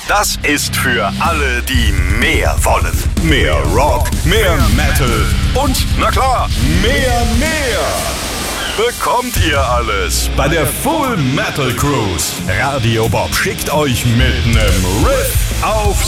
Das ist für alle, die mehr wollen. Mehr Rock, mehr Metal und, na klar, mehr. Bekommt ihr alles bei der Full Metal Cruise. Radio Bob schickt euch mit nem Riff auf